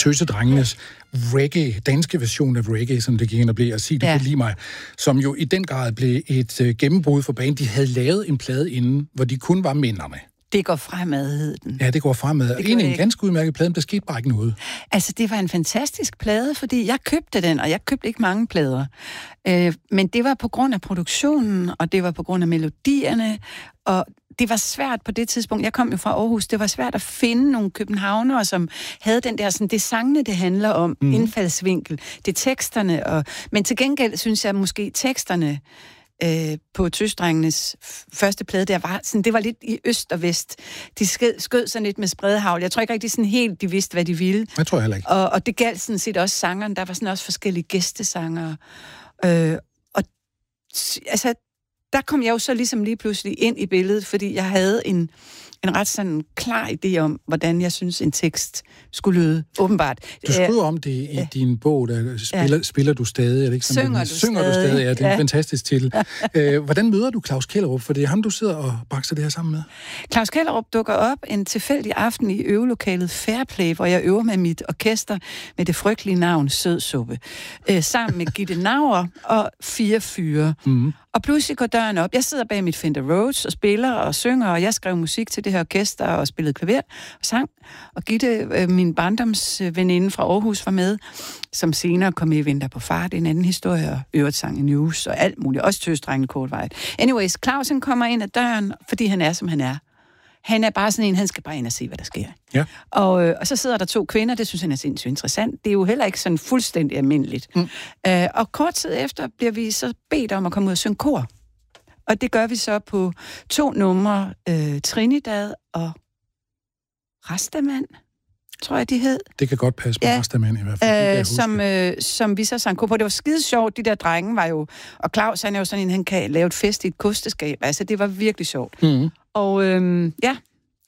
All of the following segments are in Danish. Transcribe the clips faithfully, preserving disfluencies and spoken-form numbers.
Tøsedrengenes reggae, danske version af reggae, som det gik ind og blev, at sige, du ja. kan lide mig, som jo i den grad blev et uh, gennembrud for banen. De havde lavet en plade inden, hvor de kun var mænderne. Det går fremad, hed den. Ja, det går fremad. Og egentlig en ganske udmærket plade, men der skete bare ikke noget. Altså, det var en fantastisk plade, fordi jeg købte den, og jeg købte ikke mange plader. Øh, men det var på grund af produktionen, og det var på grund af melodierne, og det var svært på det tidspunkt. Jeg kom jo fra Aarhus. Det var svært at finde nogle københavnere, som havde den der, sådan, det sangene, det handler om, mm. indfaldsvinkel, det er teksterne. Og, men til gengæld synes jeg måske, teksterne øh, på Tøsedrengenes første plade, der var, sådan, det var lidt i øst og vest. De skød, skød sådan lidt med spredhavl. Jeg tror ikke rigtig sådan helt, de vidste, hvad de ville. Jeg tror heller ikke. Og, og det galt sådan set også sangeren. Der var sådan også forskellige gæstesangere. Øh, og altså, der kom jeg jo så ligesom lige pludselig ind i billedet, fordi jeg havde en, en ret sådan klar idé om, hvordan jeg synes, en tekst skulle lyde, åbenbart. Du skriver om det i ja. din bog, der spiller, ja. spiller du stadig, er det ikke? Synger, den, du, synger stadig. du stadig? Ja, det er en ja. fantastisk titel. øh, hvordan møder du Claus Kellerup? For det er ham, du sidder og bakser det her sammen med. Claus Kellerup dukker op en tilfældig aften i øvelokalet Fairplay, hvor jeg øver med mit orkester med det frygtelige navn Sødsuppe, øh, sammen med Gitte Nauer og fire fyre. Mm. Og pludselig går døren op. Jeg sidder bag mit Fender Rhodes og spiller og synger, og jeg skrev musik til det her orkester og spillede klaver og sang. Og Gitte, min barndomsveninde fra Aarhus, var med, som senere kom med i Vinter på fart, en anden historie, og øvrigt sang i News og alt muligt. Også Tøsedrengene kortvarigt. Anyways, Clausen kommer ind ad døren, fordi han er, som han er. Han er bare sådan en, han skal bare ind og se, hvad der sker. Ja. Og, øh, og så sidder der to kvinder, det synes han er sindssygt interessant. Det er jo heller ikke sådan fuldstændig almindeligt. Mm. Øh, og kort tid efter bliver vi så bedt om at komme ud og synge kor. Og det gør vi så på to numre, øh, Trinidad og Rastaman, tror jeg, de hed. Det kan godt passe på ja. Rastaman i hvert fald. Øh, som, øh, som vi så sang kor på. Det var skide sjovt, de der drenge var jo... Og Claus, han er jo sådan en, han kan lave et fest i et kosteskab. Altså, det var virkelig sjovt. Mm. Og øh, ja,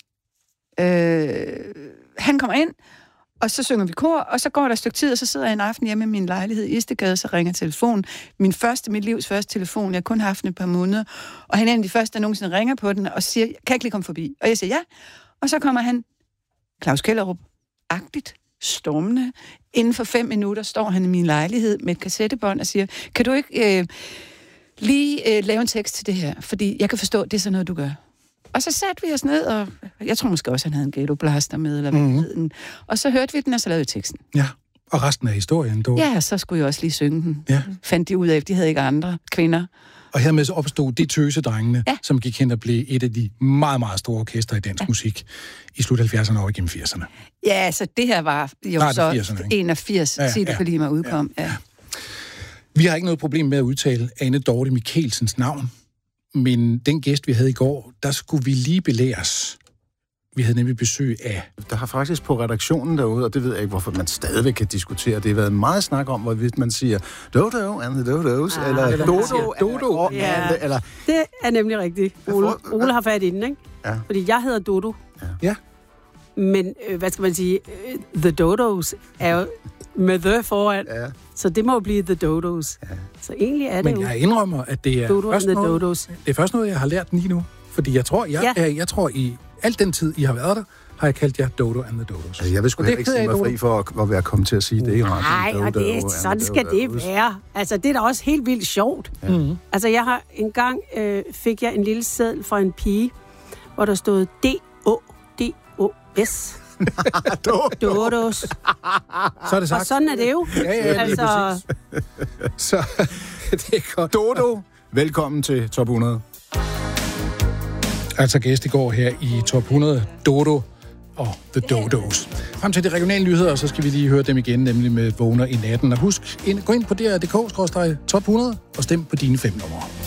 øh, han kommer ind, og så synger vi kor, og så går der et stykke tid, og så sidder jeg en aften hjemme i min lejlighed i Istegade, så ringer telefonen. Min første, mit livs første telefon, jeg har kun haft den et par måneder, og han er en af de første, der nogensinde ringer på den, og siger, kan jeg ikke lige komme forbi? Og jeg siger ja, og så kommer han, Claus Kellerup-agtigt, stormende. Inden for fem minutter står han i min lejlighed med et kassettebånd og siger, kan du ikke øh, lige øh, lave en tekst til det her? Fordi jeg kan forstå, at det er sådan noget, du gør. Og så satte vi os ned, og jeg tror måske også, han havde en ghetto blaster med, eller hvad mm-hmm. hed den. Og så hørte vi den, og så lavede vi teksten. Ja, og resten af historien, dog. Ja, så skulle jeg også lige synge den. Ja. Fandt de ud af, at de havde ikke andre kvinder. Og hermed så opstod det Tøsedrengene, ja. som gik hen og blev et af de meget, meget store orkester i dansk ja. musik i slut halvfjerdserne og igennem firserne. Ja, altså det her var jo Nej, så firserne, enogfirs, ja, sig du ja. Fordi mig udkom. Ja. Ja. Vi har ikke noget problem med at udtale Anne Dorte Michelsens navn. Men den gæst, vi havde i går, der skulle vi lige belæres. Vi havde nemlig besøg af... Der har faktisk på redaktionen derude, og det ved jeg ikke, hvorfor man stadigvæk kan diskutere, det har været meget snak om, hvorvidt man siger Dodo and the Dodos, ah, eller, eller Dodo, Dodo, ja. and, eller... Det er nemlig rigtigt. Ole, Ole har fat i den, ikke? Ja. Fordi jeg hedder Dodo. Ja. ja. Men, øh, hvad skal man sige, The Dodos er jo med the foran. Ja. Så det må jo blive The Dodos. Ja. Så egentlig er det Men jo... jeg indrømmer, at det er, Dodo først and noget, Dodos. det er først noget, jeg har lært lige nu. Fordi jeg tror, jeg, ja. jeg, jeg tror i al den tid, I har været der, har jeg kaldt jer Dodo and the Dodos. Altså, jeg vil sgu heller ikke sige mig fri for at, at være kommet til at sige det i radioen. Nej, og det er, sådan skal det være. Altså, det er da også helt vildt sjovt. Ja. Mm-hmm. Altså, jeg har engang øh, fik jeg en lille seddel fra en pige, hvor der stod D O D O S. Dodos. Så er det sagt. Og sådan er det jo. Ja, ja, lige altså... Så det er godt. Dodo, velkommen til Top hundrede. Altså gæst i går her i Top hundrede, Dodo og The Dodos. Frem til de regionale nyheder, så skal vi lige høre dem igen, nemlig med Vågner i natten. Og husk, ind, gå ind på D R punktum d k skråstreg top hundrede og stem på dine fem numre.